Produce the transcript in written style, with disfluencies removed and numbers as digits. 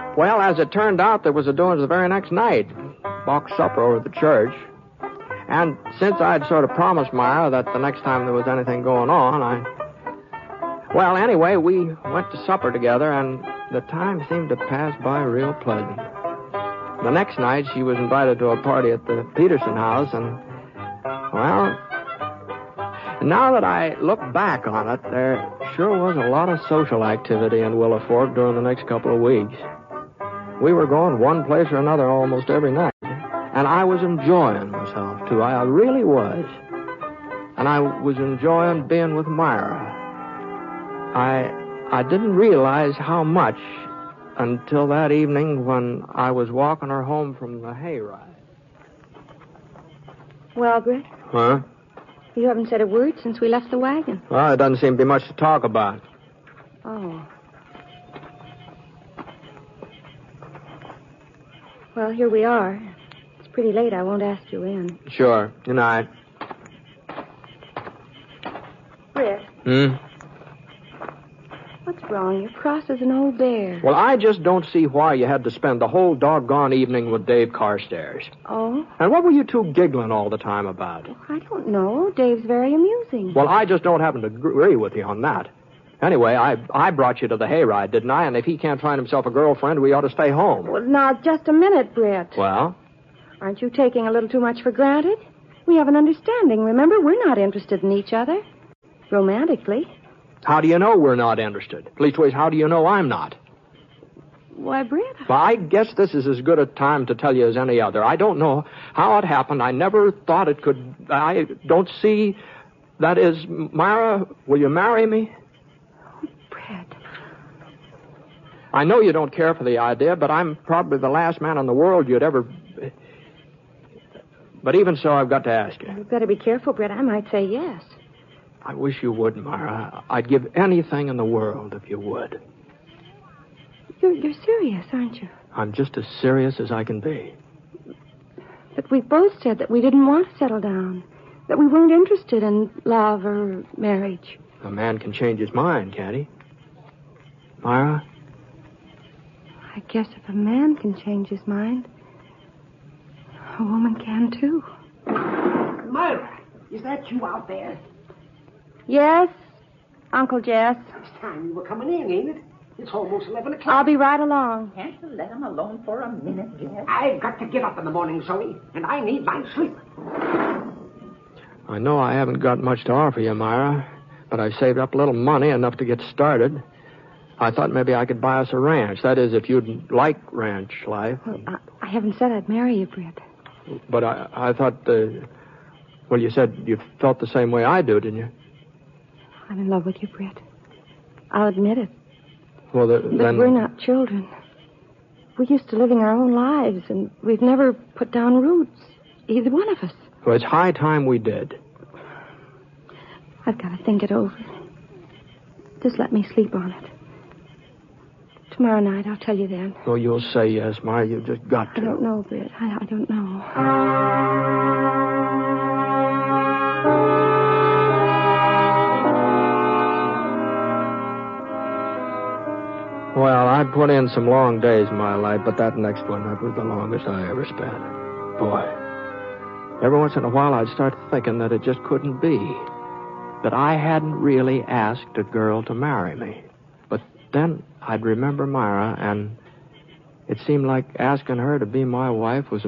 Well, as it turned out, there was a doings the very next night. Box supper over at the church. And since I'd sort of promised Myra that the next time there was anything going on, Well, anyway, we went to supper together, and the time seemed to pass by real pleasant. The next night, she was invited to a party at the Peterson house, and, well, now that I look back on it, there sure was a lot of social activity in Willow Fork during the next couple of weeks. We were going one place or another almost every night, and I was enjoying myself, too. I really was. And I was enjoying being with Myra. I didn't realize how much until that evening when I was walking her home from the hayride. Well, Brett? Huh? You haven't said a word since we left the wagon. Well, there doesn't seem to be much to talk about. Oh. Well, here we are. It's pretty late. I won't ask you in. Sure. Good night. Brett. What's wrong? You're cross as an old bear. Well, I just don't see why you had to spend the whole doggone evening with Dave Carstairs. Oh? And what were you two giggling all the time about? Well, I don't know. Dave's very amusing. Well, I just don't happen to agree with you on that. Anyway, I brought you to the hayride, didn't I? And if he can't find himself a girlfriend, we ought to stay home. Well, now, just a minute, Brett. Well? Aren't you taking a little too much for granted? We have an understanding, remember? We're not interested in each other. Romantically. How do you know we're not interested? Leastways, how do you know I'm not? Why, Brett... Well, I guess this is as good a time to tell you as any other. I don't know how it happened. I never thought it could... I don't see... That is, Myra, will you marry me? Oh, Brett. I know you don't care for the idea, but I'm probably the last man in the world you'd ever... But even so, I've got to ask you. You'd better be careful, Brett. I might say yes. I wish you would, Myra. I'd give anything in the world if you would. You're serious, aren't you? I'm just as serious as I can be. But we both said that we didn't want to settle down. That we weren't interested in love or marriage. A man can change his mind, can't he? Myra? I guess if a man can change his mind, a woman can, too. Myra, is that you out there? Yes, Uncle Jess. It's time you were coming in, ain't it? It's almost 11 o'clock. I'll be right along. Can't you let him alone for a minute, Jess? I've got to get up in the morning, Zoe, and I need my sleep. I know I haven't got much to offer you, Myra, but I've saved up a little money, enough to get started. I thought maybe I could buy us a ranch. That is, if you'd like ranch life. Well, I haven't said I'd marry you, Brett. But I thought, well, you said you felt the same way I do, didn't you? I'm in love with you, Brett. I'll admit it. Well, But then... we're not children. We're used to living our own lives, and we've never put down roots, either one of us. Well, it's high time we did. I've got to think it over. Just let me sleep on it. Tomorrow night, I'll tell you then. Oh, you'll say yes, Myra. You've just got to. I don't know, Brett. I don't know. Well, I put in some long days in my life, but that next one, that was the longest I ever spent. Boy, every once in a while I'd start thinking that it just couldn't be. That I hadn't really asked a girl to marry me. But then I'd remember Myra, and it seemed like asking her to be my wife was